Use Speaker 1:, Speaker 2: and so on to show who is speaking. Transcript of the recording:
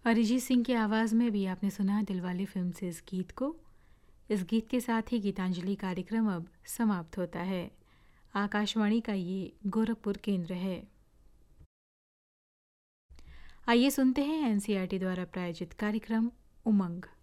Speaker 1: अरिजीत सिंह की आवाज़ में भी आपने सुना दिलवाले फिल्म से इस गीत को। इस गीत के साथ ही गीतांजलि कार्यक्रम अब समाप्त होता है। आकाशवाणी का ये गोरखपुर केंद्र है। आइए सुनते हैं एनसीईआरटी द्वारा प्रायोजित कार्यक्रम उमंग।